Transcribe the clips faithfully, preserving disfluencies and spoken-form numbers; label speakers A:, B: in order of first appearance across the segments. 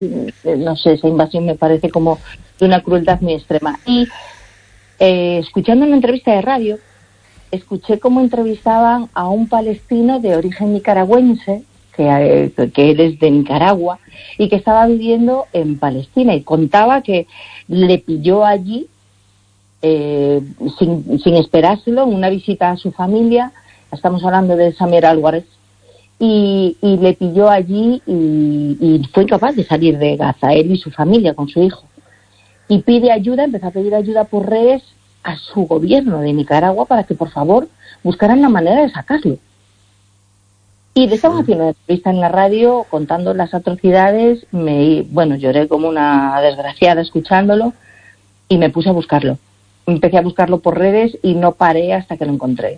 A: no sé, esa invasión me parece como de una crueldad muy extrema. Y eh, escuchando una entrevista de radio, escuché cómo entrevistaban a un palestino de origen nicaragüense, que, eh, que él es de Nicaragua, y que estaba viviendo en Palestina, y contaba que le pilló allí, eh, sin, sin esperárselo, en una visita a su familia. Estamos hablando de Samir Al-Warez, y, y le pilló allí y, y fue incapaz de salir de Gaza, él y su familia, con su hijo. Y pide ayuda, empezó a pedir ayuda por redes a su gobierno de Nicaragua para que, por favor, buscaran la manera de sacarlo. Y le estaban haciendo una entrevista en la radio contando las atrocidades. Me, bueno, lloré como una desgraciada escuchándolo y me puse a buscarlo. Empecé a buscarlo por redes y no paré hasta que lo encontré.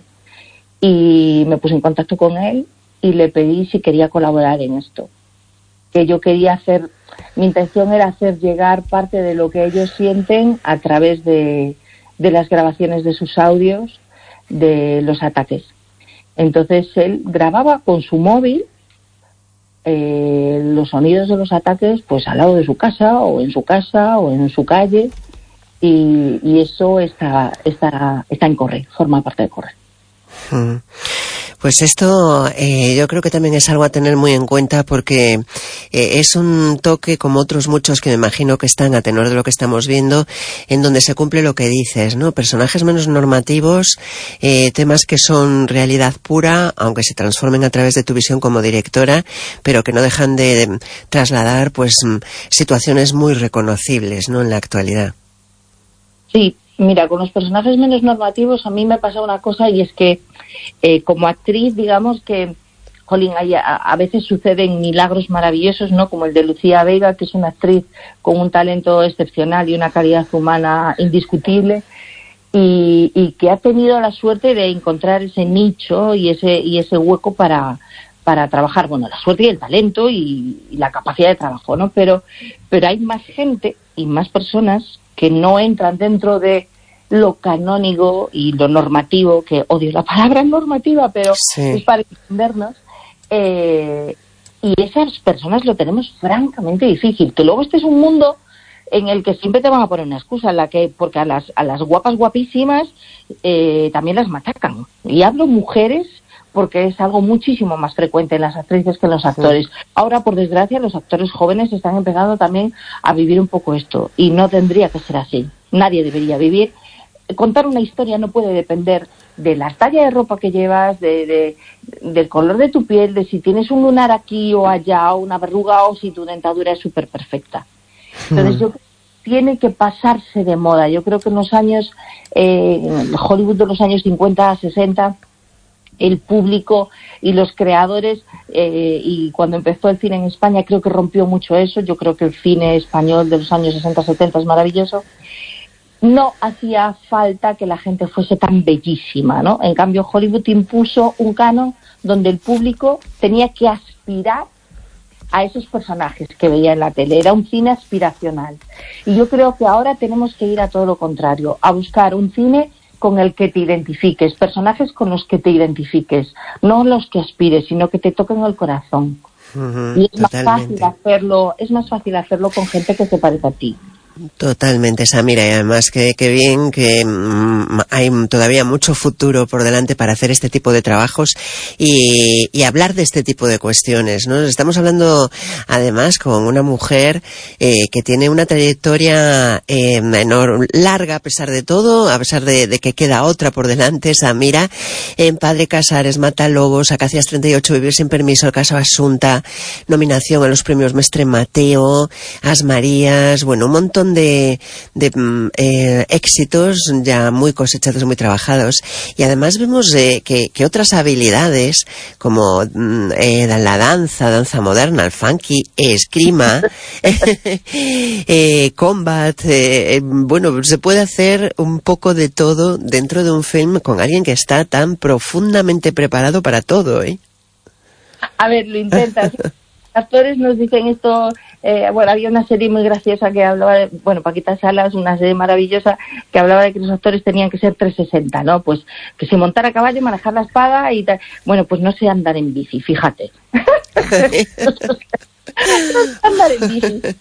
A: Y me puse en contacto con él y le pedí si quería colaborar en esto. Que yo quería hacer, mi intención era hacer llegar parte de lo que ellos sienten a través de, de las grabaciones de sus audios de los ataques. Entonces él grababa con su móvil eh, los sonidos de los ataques, pues al lado de su casa o en su casa o en su calle, y, y eso está, está, está en Corre, forma parte de Corre.
B: Hmm. Pues esto eh, yo creo que también es algo a tener muy en cuenta, porque eh, es un toque, como otros muchos que me imagino que están a tenor de lo que estamos viendo, en donde se cumple lo que dices, ¿no? Personajes menos normativos, eh, temas que son realidad pura, aunque se transformen a través de tu visión como directora, pero que no dejan de, de trasladar pues situaciones muy reconocibles, ¿no?, en la actualidad.
A: Sí. Mira, con los personajes menos normativos a mí me pasa una cosa, y es que eh, como actriz, digamos que, jolín, hay, a, a veces suceden milagros maravillosos, ¿no? Como el de Lucía Vega, que es una actriz con un talento excepcional y una calidad humana indiscutible, y, y que ha tenido la suerte de encontrar ese nicho y ese y ese hueco para para trabajar, bueno, la suerte y el talento y, y la capacidad de trabajo, ¿no? Pero pero hay más gente y más personas que no entran dentro de lo canónico y lo normativo, que odio la palabra normativa, pero sí, es para entendernos, eh, y esas personas lo tenemos francamente difícil. Que luego este es un mundo en el que siempre te van a poner una excusa, en la que, porque a las, a las guapas guapísimas eh, también las machacan. Y hablo mujeres porque es algo muchísimo más frecuente en las actrices que en los actores. Sí. Ahora, por desgracia, los actores jóvenes están empezando también a vivir un poco esto, y no tendría que ser así. Nadie debería vivir. Contar una historia no puede depender de la talla de ropa que llevas, de, de, del color de tu piel, de si tienes un lunar aquí o allá, o una verruga, o si tu dentadura es súper perfecta. Entonces, hmm. yo creo que tiene que pasarse de moda. Yo creo que en los años, eh, Hollywood de los años cincuenta, sesenta, el público y los creadores, eh, y cuando empezó el cine en España creo que rompió mucho eso. Yo creo que el cine español de los años sesenta, setenta es maravilloso. No hacía falta que la gente fuese tan bellísima, ¿no? En cambio, Hollywood impuso un canon donde el público tenía que aspirar a esos personajes que veía en la tele. Era un cine aspiracional. Y yo creo que ahora tenemos que ir a todo lo contrario, a buscar un cine con el que te identifiques, personajes con los que te identifiques, no los que aspires, sino que te toquen el corazón. Uh-huh, y es totalmente. más fácil hacerlo, es más fácil hacerlo con gente que se parece a ti.
B: Totalmente, Samira, y además que, que bien que mmm, hay todavía mucho futuro por delante para hacer este tipo de trabajos y, y hablar de este tipo de cuestiones, ¿no? Estamos hablando además con una mujer eh, que tiene una trayectoria eh, menor, larga a pesar de todo, a pesar de, de que queda otra por delante. Samira, en Padre Casares, Matalobos, Acacias treinta y ocho, Vivir sin permiso, el caso Asunta, nominación a los premios Mestre Mateo, As Marías, bueno, un montón de, de eh, éxitos ya muy cosechados, muy trabajados, y además vemos eh, que, que otras habilidades como eh, la danza, danza moderna, el funky, esgrima, eh, combat, eh, bueno, se puede hacer un poco de todo dentro de un film con alguien que está tan profundamente preparado para todo, ¿eh?
A: A ver, lo intentas. Actores nos dicen esto, eh, bueno, había una serie muy graciosa que hablaba de, bueno, Paquita Salas, una serie maravillosa que hablaba de que los actores tenían que ser trescientos sesenta, ¿no? Pues que si montar a caballo, manejar la espada y tal. Bueno, pues no sé andar en bici, fíjate. No sé andar en bici.